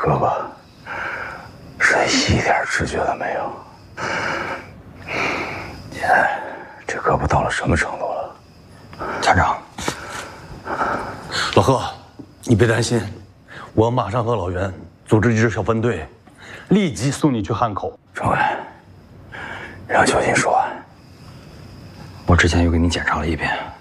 胳膊是一点知觉都没有。现在这胳膊到了什么程度了？ 团长，老贺，你别担心，我马上和老袁组织一支小分队，立即送你去汉口。 政委，让秋瑾说完。 我之前又给你检查了一遍。